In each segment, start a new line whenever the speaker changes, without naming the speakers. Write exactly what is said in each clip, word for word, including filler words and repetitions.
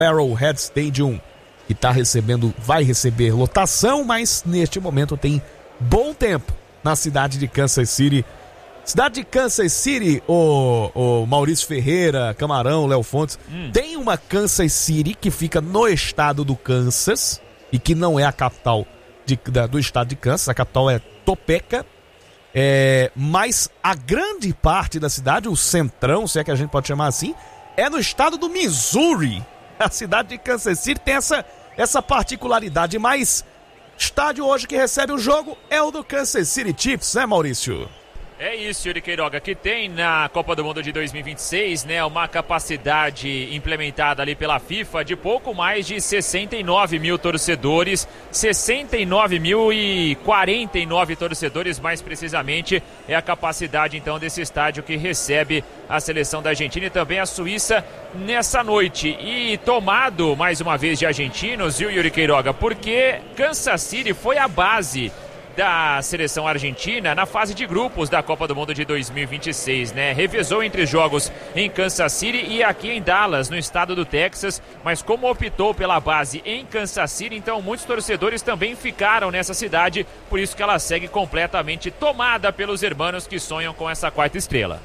Arrowhead Stadium, que tá recebendo, vai receber lotação, mas neste momento tem bom tempo na cidade de Kansas City. Cidade de Kansas City, o, o Maurício Ferreira, Camarão, Léo Fontes, hum. tem uma Kansas City que fica no estado do Kansas e que não é a capital de, da, do estado de Kansas, a capital é Topeka, é, mas a grande parte da cidade, o centrão, se é que a gente pode chamar assim, é no estado do Missouri. A cidade de Kansas City tem essa, essa particularidade, mas estádio hoje que recebe o jogo é o do Kansas City Chiefs, né, Maurício?
É isso, Yuri Queiroga, que tem na Copa do Mundo de dois mil e vinte e seis, né, uma capacidade implementada ali pela FIFA de pouco mais de sessenta e nove mil torcedores, sessenta e nove mil e quarenta e nove torcedores, mais precisamente, é a capacidade então desse estádio que recebe a seleção da Argentina e também a Suíça nessa noite. E tomado mais uma vez de argentinos, viu, Yuri Queiroga, porque Kansas City foi a base da seleção argentina na fase de grupos da Copa do Mundo de dois mil e vinte e seis, né? Revezou entre jogos em Kansas City e aqui em Dallas, no estado do Texas, mas como optou pela base em Kansas City, então muitos torcedores também ficaram nessa cidade, por isso que ela segue completamente tomada pelos hermanos que sonham com essa quarta estrela.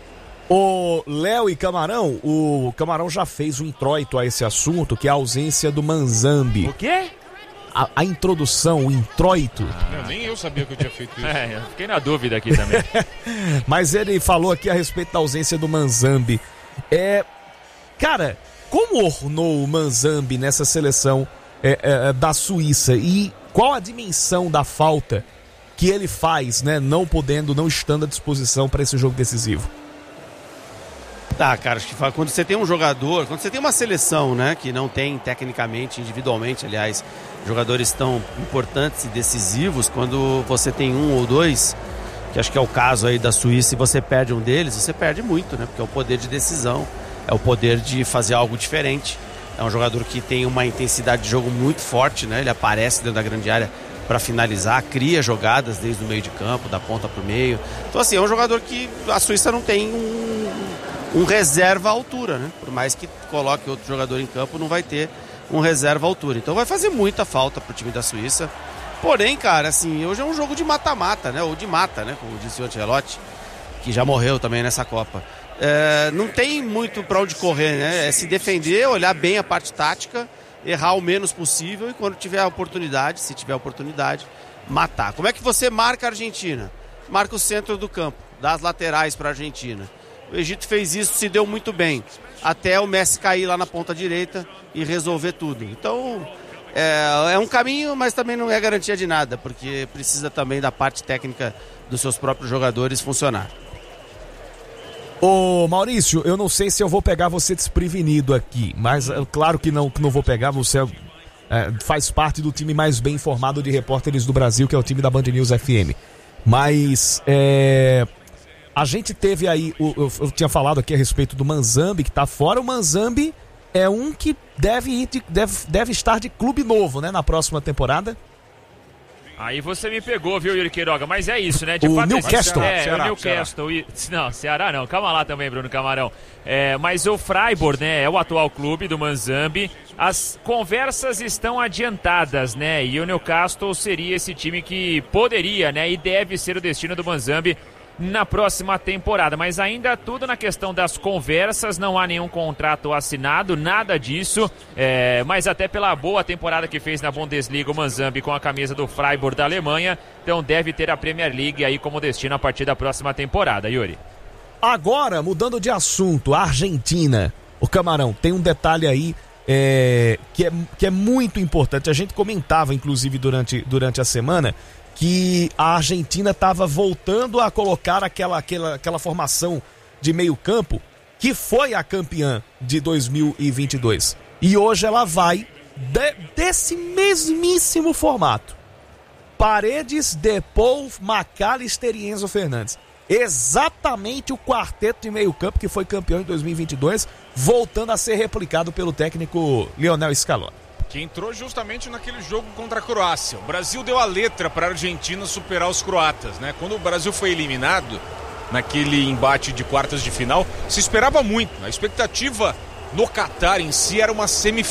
O Léo e Camarão, o Camarão já fez um introito a esse assunto, que é a ausência do Manzambi.
O quê?
A, a introdução, o introito.
Ah, nem eu sabia que eu tinha feito isso.
É, eu fiquei na dúvida aqui também.
Mas ele falou aqui a respeito da ausência do Manzambi. É, cara, como ornou o Manzambi nessa seleção é, é, da Suíça? E qual a dimensão da falta que ele faz, né? Não podendo, não estando à disposição para esse jogo decisivo?
Tá, cara, acho que quando você tem um jogador, quando você tem uma seleção, né, que não tem tecnicamente, individualmente, aliás, jogadores tão importantes e decisivos, quando você tem um ou dois, que acho que é o caso aí da Suíça, e você perde um deles, você perde muito, né, porque é o poder de decisão, é o poder de fazer algo diferente. É um jogador que tem uma intensidade de jogo muito forte, né, ele aparece dentro da grande área para finalizar, cria jogadas desde o meio de campo, da ponta para o meio. Então, assim, é um jogador que a Suíça não tem um... um reserva à altura, né? Por mais que coloque outro jogador em campo, não vai ter um reserva à altura. Então vai fazer muita falta pro time da Suíça. Porém, cara, assim, hoje é um jogo de mata-mata, né? Ou de mata, né? Como disse o Ancelotti, que já morreu também nessa Copa. É, não tem muito pra onde correr, né? É se defender, olhar bem a parte tática, errar o menos possível e quando tiver a oportunidade, se tiver a oportunidade, matar. Como é que você marca a Argentina? Marca o centro do campo, dá as laterais pra Argentina. O Egito fez isso, se deu muito bem, até o Messi cair lá na ponta direita e resolver tudo. Então, é, é um caminho, mas também não é garantia de nada, porque precisa também da parte técnica dos seus próprios jogadores funcionar.
Ô Maurício, eu não sei se eu vou pegar você desprevenido aqui, mas é claro que não, que não vou pegar, você é, é, faz parte do time mais bem informado de repórteres do Brasil, que é o time da Band News F M. Mas, é... a gente teve aí, eu, eu, eu tinha falado aqui a respeito do Manzambi, que tá fora. O Manzambi é um que deve, ir de, deve, deve estar de clube novo, né, na próxima temporada.
Aí você me pegou, viu, Yuri Queiroga? Mas é isso, né? De
o
fato,
Newcastle.
É,
Ceará,
o Newcastle. Ceará. Não, Ceará não. Calma lá também, Bruno Camarão. É, mas o Freiburg, né, é o atual clube do Manzambi. As conversas estão adiantadas, né? E o Newcastle seria esse time que poderia, né, e deve ser o destino do Manzambi na próxima temporada, mas ainda tudo na questão das conversas, não há nenhum contrato assinado, nada disso, é, mas até pela boa temporada que fez na Bundesliga o Manzambi com a camisa do Freiburg da Alemanha, então deve ter a Premier League aí como destino a partir da próxima temporada, Yuri.
Agora, mudando de assunto, a Argentina, o Camarão, tem um detalhe aí é, que, é, que é muito importante, a gente comentava inclusive durante, durante a semana, que a Argentina estava voltando a colocar aquela, aquela, aquela formação de meio campo que foi a campeã de dois mil e vinte e dois. E hoje ela vai de, desse mesmíssimo formato. Paredes, Depou, McAllister e Enzo Fernandes. Exatamente o quarteto de meio campo que foi campeão em dois mil e vinte e dois, voltando a ser replicado pelo técnico Lionel Scaloni.
Que entrou justamente naquele jogo contra a Croácia. O Brasil deu a letra para a Argentina superar os croatas, né? Quando o Brasil foi eliminado naquele embate de quartas de final, se esperava muito. A expectativa no Catar em si era uma semifinal.